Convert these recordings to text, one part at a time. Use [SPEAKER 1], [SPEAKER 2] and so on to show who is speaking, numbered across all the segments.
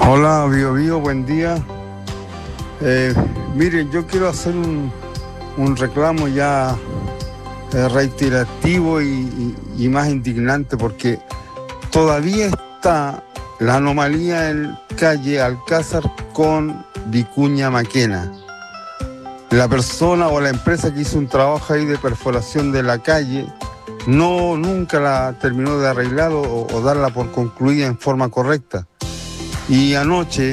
[SPEAKER 1] Hola, Bio Bio, buen día. Miren, yo quiero hacer un reclamo ya reiterativo y más indignante, porque todavía está la anomalía en calle Alcázar con Vicuña Maquena. La persona o la empresa que hizo un trabajo ahí de perforación de la calle nunca la terminó de arreglar o darla por concluida en forma correcta. Y anoche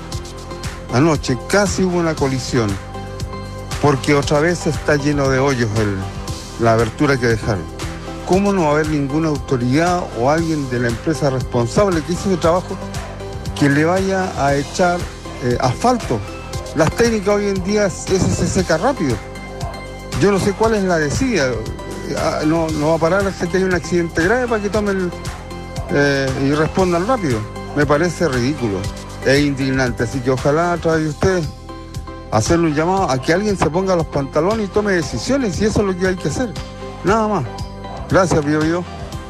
[SPEAKER 1] casi hubo una colisión, porque otra vez está lleno de hoyos la abertura que dejaron. ¿Cómo no va a haber ninguna autoridad o alguien de la empresa responsable que hizo ese trabajo que le vaya a echar asfalto? Las técnicas hoy en día, eso se seca rápido. Yo no sé cuál es la decida. No va a parar hasta que haya un accidente grave para que tomen y respondan rápido. Me parece ridículo e indignante. Así que ojalá a través de ustedes hacerle un llamado a que alguien se ponga los pantalones y tome decisiones, y eso es lo que hay que hacer. Nada más. Gracias, Bio Bio.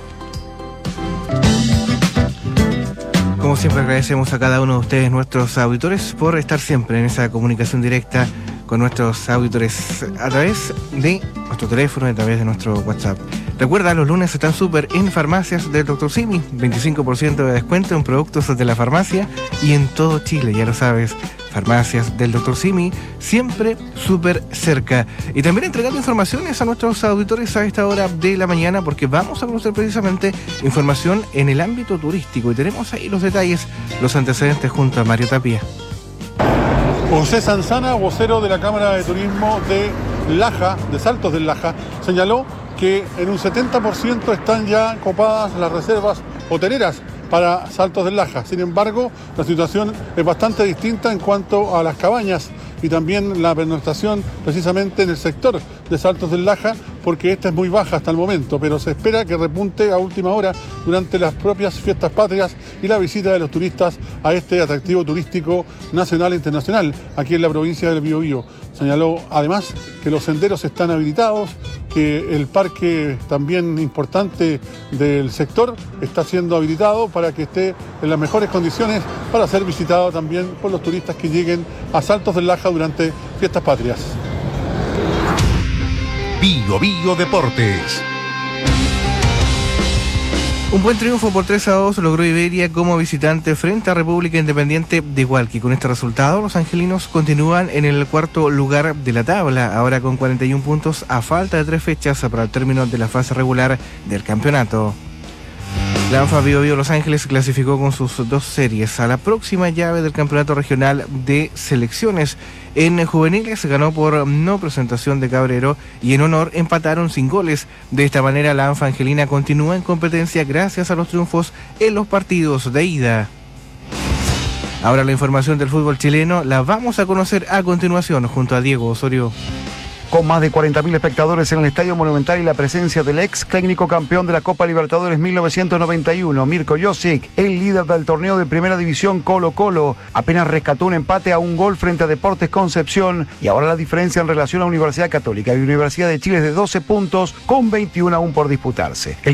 [SPEAKER 2] Como siempre, agradecemos a cada uno de ustedes, nuestros auditores, por estar siempre en esa comunicación directa con nuestros auditores a través de nuestro teléfono y a través de nuestro WhatsApp. Recuerda, los lunes están súper en farmacias del Dr. Simi, 25% de descuento en productos de la farmacia y en todo Chile, ya lo sabes. Farmacias del Dr. Simi, siempre súper cerca. Y también entregando informaciones a nuestros auditores a esta hora de la mañana, porque vamos a conocer precisamente información en el ámbito turístico. Y tenemos ahí los detalles, los antecedentes junto a Mario Tapia.
[SPEAKER 3] José Sanzana, vocero de la Cámara de Turismo de Laja, de Saltos del Laja, señaló que en un 70% están ya copadas las reservas hoteleras para Saltos del Laja. Sin embargo, la situación es bastante distinta en cuanto a las cabañas y también la pernoctación precisamente en el sector de Saltos del Laja, porque esta es muy baja hasta el momento, pero se espera que repunte a última hora durante las propias fiestas patrias y la visita de los turistas a este atractivo turístico nacional e internacional aquí en la provincia del Biobío. Señaló además que los senderos están habilitados, que el parque también importante del sector está siendo habilitado para que esté en las mejores condiciones para ser visitado también por los turistas que lleguen a Saltos del Laja durante fiestas patrias.
[SPEAKER 4] Bio Bio Deportes.
[SPEAKER 2] Un buen triunfo por 3-2 logró Iberia como visitante frente a República Independiente de Hualqui. Con este resultado, los angelinos continúan en el cuarto lugar de la tabla, ahora con 41 puntos a falta de 3 fechas para el término de la fase regular del campeonato. La ANFA Bio Bio Los Ángeles clasificó con sus 2 series a la próxima llave del campeonato regional de selecciones. En juveniles ganó por no presentación de Cabrero y en honor empataron sin goles. De esta manera la ANFA Angelina continúa en competencia gracias a los triunfos en los partidos de ida. Ahora la información del fútbol chileno la vamos a conocer a continuación junto a Diego Osorio.
[SPEAKER 5] Con más de 40.000 espectadores en el Estadio Monumental y la presencia del ex técnico campeón de la Copa Libertadores 1991, Mirko Josic, el líder del torneo de Primera División Colo-Colo, apenas rescató un empate a 1 gol frente a Deportes Concepción, y ahora la diferencia en relación a Universidad Católica y Universidad de Chile es de 12 puntos con 21 aún por disputarse.